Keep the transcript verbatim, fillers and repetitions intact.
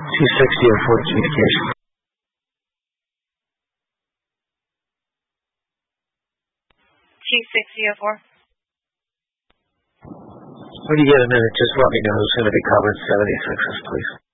two sixty oh four communication. two sixty oh four. When you get a minute, just let me know who's going to be covering seventy-sixes, please.